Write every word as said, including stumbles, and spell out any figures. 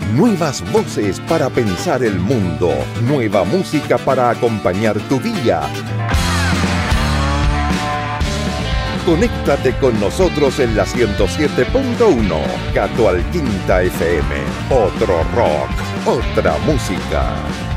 Nuevas voces para pensar el mundo. Nueva música para acompañar tu día. Conéctate con nosotros en la ciento siete punto uno. Catualquinta F M. Otro rock, otra música.